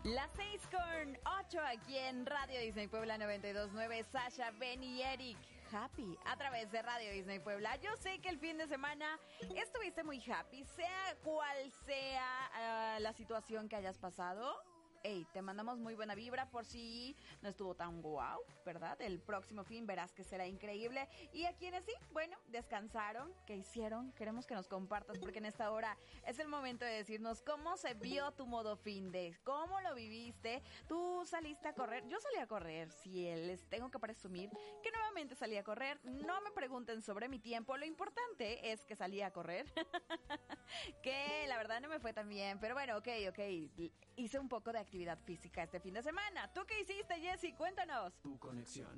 Las 6:08 aquí en Radio Disney Puebla 92.9. Sasha, Ben y Eric. Happy a través de Radio Disney Puebla. Yo sé que el fin de semana estuviste muy happy, sea cual sea la situación que hayas pasado. Hey, te mandamos muy buena vibra por si no estuvo tan guau, ¿verdad? El próximo fin verás que será increíble. Y a quienes sí, bueno, descansaron, ¿qué hicieron? Queremos que nos compartas porque en esta hora es el momento de decirnos cómo se vio tu modo fin de, cómo lo viviste. Tú saliste a correr, yo salí a correr, sí, les tengo que presumir que nuevamente salí a correr. No me pregunten sobre mi tiempo, lo importante es que salí a correr. Que la verdad no me fue tan bien, pero bueno, ok, hice un poco de actividad física este fin de semana. ¿Tú qué hiciste, Jessy? Cuéntanos. Tu conexión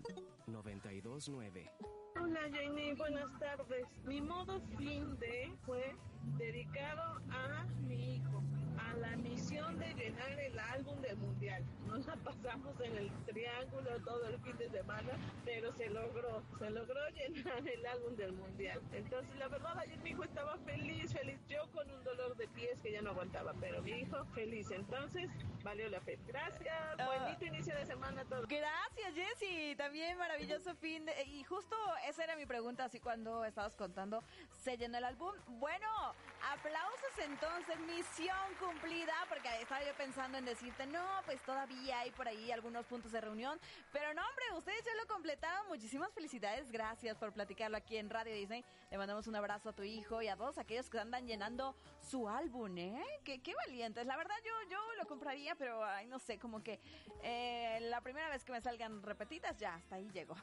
92.9. Hola Jenny, buenas tardes. Mi modo fin de fue dedicado a mi hijo, a la misión de llenar el álbum del mundial. Nos la pasamos en el triángulo todo el fin de semana, pero se logró llenar el álbum del mundial. Entonces la verdad ayer mi hijo estaba feliz, yo con un dolor de pies que ya no aguantaba, pero mi hijo feliz, entonces valió la pena. Gracias, bonito inicio de semana a todos. Gracias, Jessy, también maravilloso fin de, y justo esa era mi pregunta, así cuando estabas contando, ¿se llenó el álbum? Bueno, aplausos entonces, misión cumplida, porque estaba yo pensando en decirte, no, pues todavía hay por ahí algunos puntos de reunión, pero no, hombre, ustedes ya lo completaron, muchísimas felicidades, gracias por platicarlo aquí en Radio Disney, le mandamos un abrazo a tu hijo y a todos aquellos que andan llenando su álbum, qué valientes, la verdad yo lo compraría, pero ay, no sé, como que la primera vez que me salgan repetidas, ya, hasta ahí llego.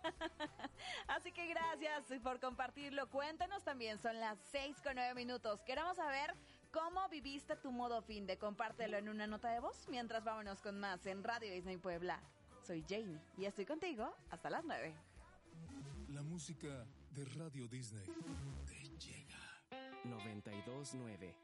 Así que gracias por compartirlo, cuéntanos también, son las 6:09, queremos saber cómo viviste tu modo fin de, compártelo en una nota de voz, mientras vámonos con más en Radio Disney Puebla. Soy Jamie y estoy contigo hasta las 9. La música de Radio Disney te llega. 92.9.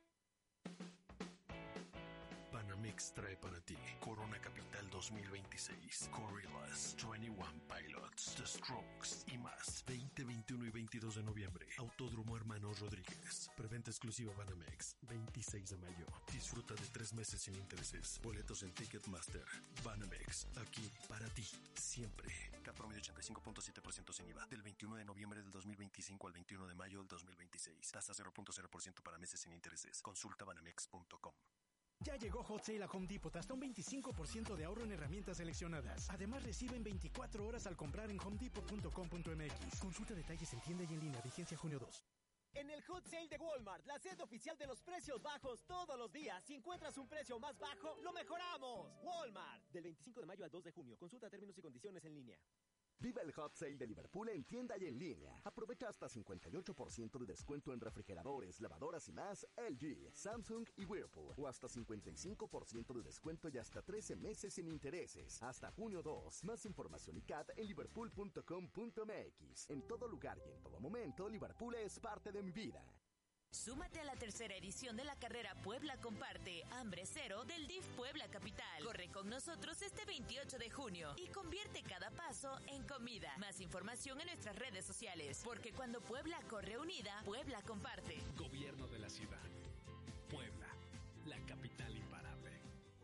Banamex trae para ti Corona Capital 2026, Gorillaz, 21 Pilots, The Strokes y más. 20, 21 y 22 de noviembre, Autódromo Hermanos Rodríguez. Preventa exclusiva Banamex, 26 de mayo. Disfruta de 3 meses sin intereses. Boletos en Ticketmaster. Banamex, aquí para ti, siempre. CAT promedio 85.7% sin IVA. Del 21 de noviembre del 2025 al 21 de mayo del 2026. Tasa 0.0% para meses sin intereses. Consulta banamex.com. Ya llegó Hot Sale a Home Depot, hasta un 25% de ahorro en herramientas seleccionadas. Además, reciben 24 horas al comprar en homedepot.com.mx. Consulta detalles en tienda y en línea, vigencia junio 2. En el Hot Sale de Walmart, la sede oficial de los precios bajos todos los días. Si encuentras un precio más bajo, ¡lo mejoramos! Walmart. Del 25 de mayo al 2 de junio. Consulta términos y condiciones en línea. Viva el Hot Sale de Liverpool en tienda y en línea. Aprovecha hasta 58% de descuento en refrigeradores, lavadoras y más LG, Samsung y Whirlpool. O hasta 55% de descuento y hasta 13 meses sin intereses. Hasta junio 2. Más información y CAT en liverpool.com.mx. En todo lugar y en todo momento, Liverpool es parte de mi vida. Súmate a la tercera edición de la carrera Puebla Comparte, Hambre Cero del DIF Puebla Capital. Corre con nosotros este 28 de junio y convierte cada paso en comida. Más información en nuestras redes sociales, porque cuando Puebla corre unida, Puebla comparte. Gobierno de la ciudad. Puebla, la capital imparable.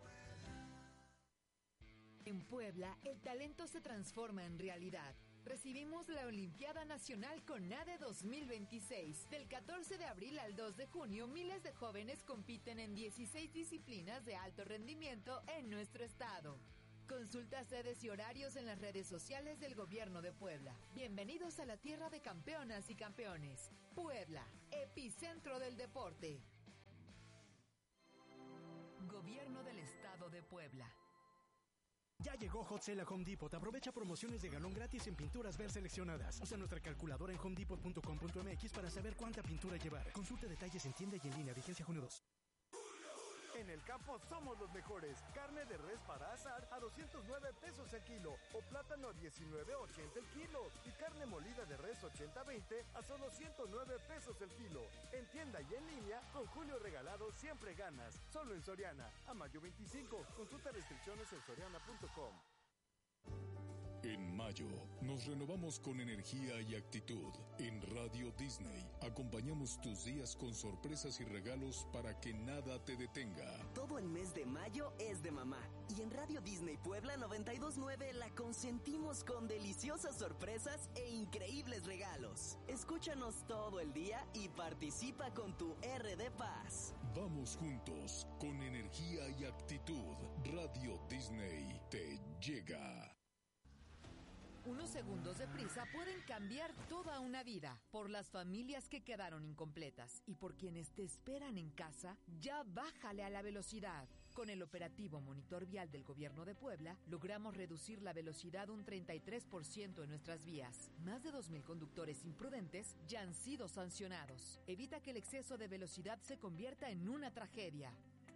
En Puebla, el talento se transforma en realidad. Recibimos la Olimpiada Nacional CONADE 2026. Del 14 de abril al 2 de junio, miles de jóvenes compiten en 16 disciplinas de alto rendimiento en nuestro estado. Consulta sedes y horarios en las redes sociales del Gobierno de Puebla. Bienvenidos a la tierra de campeonas y campeones. Puebla, epicentro del deporte. Gobierno del Estado de Puebla. Ya llegó Hot Sale a Home Depot. Aprovecha promociones de galón gratis en pinturas ver seleccionadas. Usa nuestra calculadora en homedepot.com.mx para saber cuánta pintura llevar. Consulta detalles en tienda y en línea. Vigencia junio 2. En el campo somos los mejores. Carne de res para asar a 209 pesos el kilo o plátano a 19.80 el kilo y carne molida de res 80-20 a solo 109 pesos el kilo. En tienda y en línea, con Julio Regalado siempre ganas. Solo en Soriana. A mayo 25. Consulta restricciones en soriana.com. En mayo, nos renovamos con energía y actitud. En Radio Disney, acompañamos tus días con sorpresas y regalos para que nada te detenga. Todo el mes de mayo es de mamá. Y en Radio Disney Puebla 92.9 la consentimos con deliciosas sorpresas e increíbles regalos. Escúchanos todo el día y participa con tu RD Paz. Vamos juntos, con energía y actitud. Radio Disney te llega. Unos segundos de prisa pueden cambiar toda una vida. Por las familias que quedaron incompletas y por quienes te esperan en casa, ya bájale a la velocidad. Con el operativo Monitor Vial del Gobierno de Puebla, logramos reducir la velocidad un 33% en nuestras vías. Más de 2,000 conductores imprudentes ya han sido sancionados. Evita que el exceso de velocidad se convierta en una tragedia.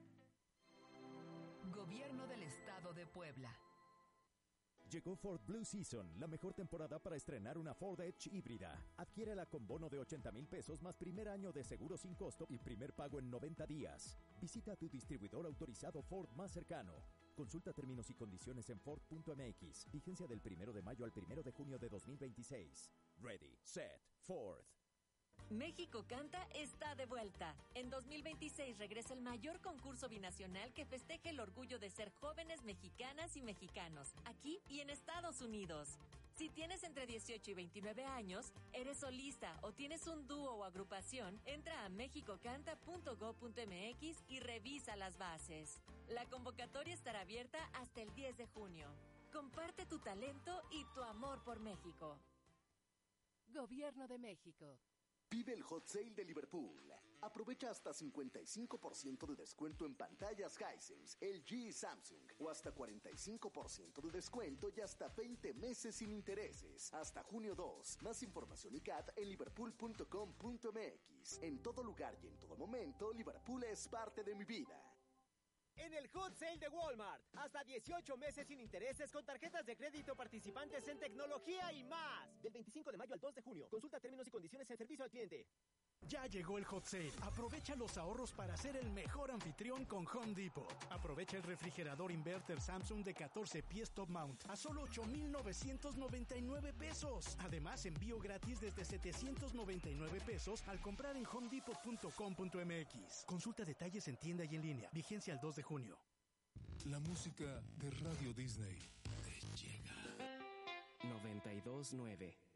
Gobierno del Estado de Puebla. Llegó Ford Blue Season, la mejor temporada para estrenar una Ford Edge híbrida. Adquiérela con bono de 80,000 pesos más primer año de seguro sin costo y primer pago en 90 días. Visita tu distribuidor autorizado Ford más cercano. Consulta términos y condiciones en Ford.mx. Vigencia del 1 de mayo al 1 de junio de 2026. Ready, set, Ford. México Canta está de vuelta. En 2026 regresa el mayor concurso binacional que festeje el orgullo de ser jóvenes mexicanas y mexicanos, aquí y en Estados Unidos. Si tienes entre 18 y 29 años, eres solista o tienes un dúo o agrupación, entra a mexicocanta.go.mx y revisa las bases. La convocatoria estará abierta hasta el 10 de junio. Comparte tu talento y tu amor por México. Gobierno de México. Vive el Hot Sale de Liverpool. Aprovecha hasta 55% de descuento en pantallas Hisense, LG y Samsung. O hasta 45% de descuento y hasta 20 meses sin intereses. Hasta junio 2. Más información y CAT en liverpool.com.mx. En todo lugar y en todo momento, Liverpool es parte de mi vida. En el Hot Sale de Walmart, hasta 18 meses sin intereses con tarjetas de crédito participantes en tecnología y más. Del 25 de mayo al 2 de junio. Consulta términos y condiciones en servicio al cliente. Ya llegó el Hot Sale. Aprovecha los ahorros para ser el mejor anfitrión con Home Depot. Aprovecha el refrigerador inverter Samsung de 14 pies top mount a solo 8,999 pesos. Además, envío gratis desde 799 pesos al comprar en homedepot.com.mx. Consulta detalles en tienda y en línea. Vigencia al 2 de junio. La música de Radio Disney te llega. 92.9